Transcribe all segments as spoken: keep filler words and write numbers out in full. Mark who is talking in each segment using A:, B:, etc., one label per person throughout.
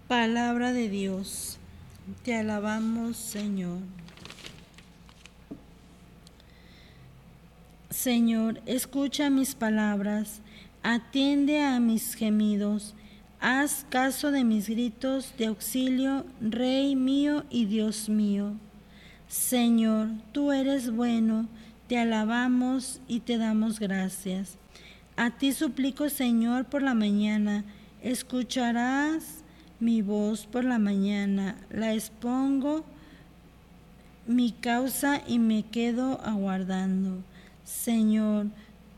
A: Palabra de Dios. Te alabamos, Señor. Señor, escucha mis palabras, atiende a mis gemidos, haz caso de mis gritos de auxilio, Rey mío y Dios mío. Señor, tú eres bueno, te alabamos y te damos gracias. A ti suplico, Señor, por la mañana, escucharás mi voz por la mañana, la expongo mi causa y me quedo aguardando. Señor,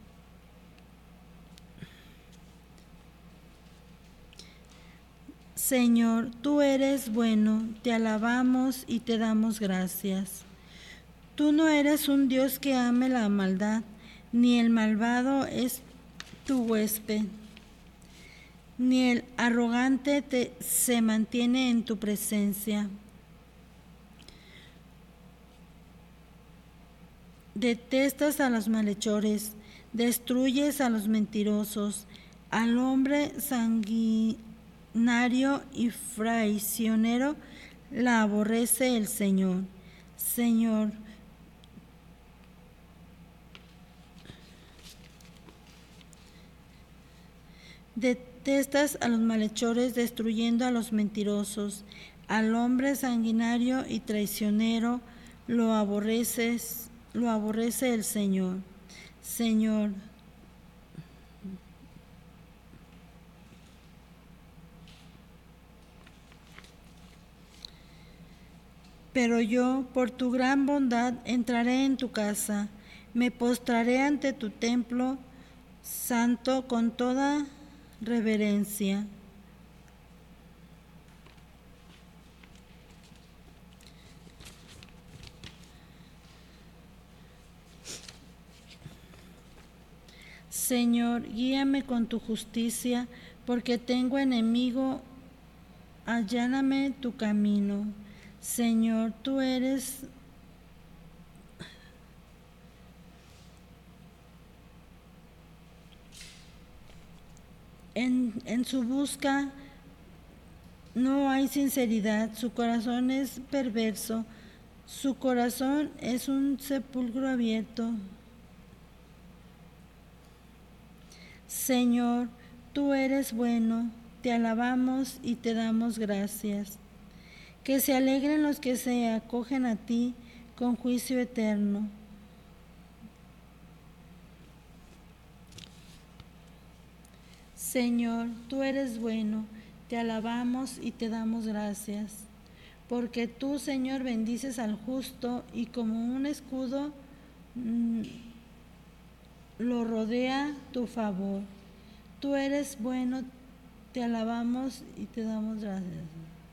A: Señor, tú eres bueno, te alabamos y te damos gracias. Tú no eres un Dios que ame la maldad, ni el malvado es tu huésped, ni el arrogante te, se mantiene en tu presencia. Detestas a los malhechores, destruyes a los mentirosos, al hombre sanguinario y traicionero la aborrece el Señor. Señor, detestas a los malhechores, destruyendo a los mentirosos, al hombre sanguinario y traicionero lo aborreces lo aborrece el Señor. Señor, pero yo, por tu gran bondad, entraré en tu casa, me postraré ante tu templo santo con toda reverencia. Señor, guíame con tu justicia, porque tengo enemigo, alláname tu camino. Señor, tú eres en, en su busca no hay sinceridad, su corazón es perverso, su corazón es un sepulcro abierto. Señor, tú eres bueno, te alabamos y te damos gracias. Que se alegren los que se acogen a ti con juicio eterno. Señor, tú eres bueno, te alabamos y te damos gracias. Porque tú, Señor, bendices al justo y como un escudo mmm, lo rodea tu favor. Tú eres bueno, te alabamos y te damos gracias.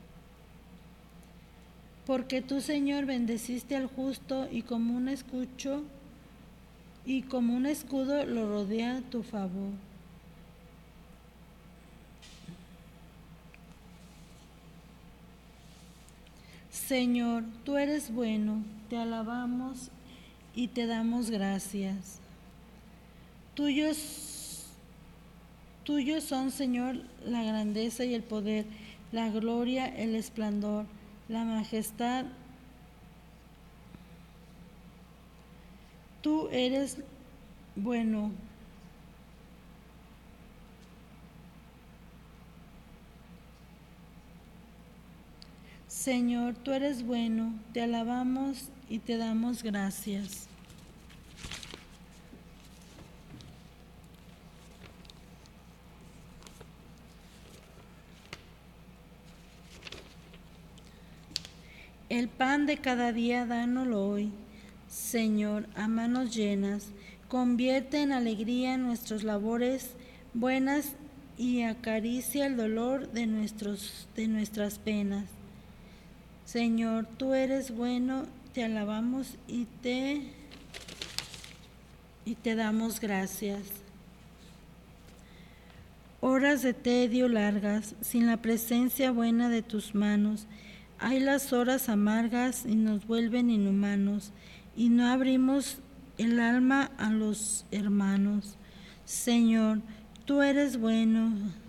A: Porque tú, Señor, bendeciste al justo y como un escucho y como un escudo lo rodea tu favor. Señor, tú eres bueno, te alabamos y te damos gracias. Tuyos, tuyos son, Señor, la grandeza y el poder, la gloria, el esplendor, la majestad. Tú eres bueno. Señor, tú eres bueno, te alabamos y te damos gracias. El pan de cada día dánoslo hoy, Señor, a manos llenas. Convierte en alegría nuestras labores buenas y acaricia el dolor de, nuestros, de nuestras penas. Señor, tú eres bueno, te alabamos y te, y te damos gracias. Horas de tedio largas, sin la presencia buena de tus manos, hay las horas amargas y nos vuelven inhumanos, y no abrimos el alma a los hermanos. Señor, tú eres bueno,